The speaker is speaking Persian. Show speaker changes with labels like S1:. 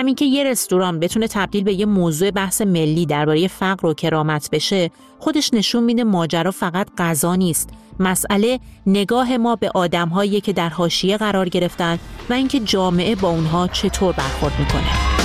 S1: همین که یه رستوران بتونه تبدیل به یه موضوع بحث ملی درباره فقر و کرامت بشه، خودش نشون میده ماجرا فقط غذا نیست. مسئله نگاه ما به آدم‌هایی که در حاشیه قرار گرفتن و اینکه جامعه با اونها چطور برخورد میکنه.